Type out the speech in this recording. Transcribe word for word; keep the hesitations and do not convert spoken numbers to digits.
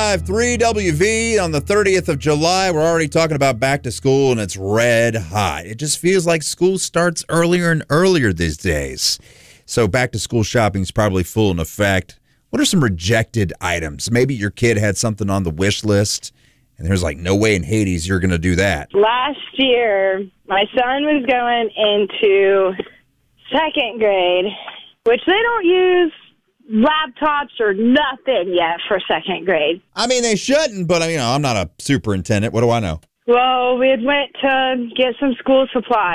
five three W V on the thirtieth of July. We're already talking about back to school, and it's red hot. It just feels like school starts earlier and earlier these days. So back to school shopping is probably full in effect. What are some rejected items? Maybe your kid had something on the wish list, and there's like no way in Hades you're going to do that. Last year, my son was going into second grade, which they don't use laptops or nothing yet for second grade. I mean, they shouldn't, but you know, I'm not a superintendent. What do I know? Well, we had went to get some school supplies.